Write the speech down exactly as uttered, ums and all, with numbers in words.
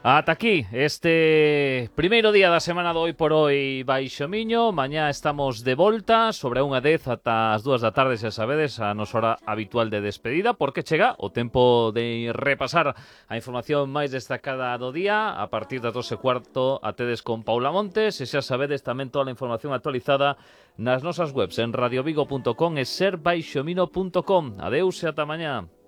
Ata aquí este primeiro día da semana do Hoy por Hoy baixo Miño. Mañá estamos de volta sobre a unha dez ata as dúas da tarde, xa sabedes, a nosa hora habitual de despedida, porque chega o tempo de repasar a información máis destacada do día. A partir das doce e cuarto a tedes con Paula Montes, e xa sabedes tamén toda a información actualizada nas nosas webs en radiovigo punto com e ser baixo mino punto com. Adeus e ata mañá.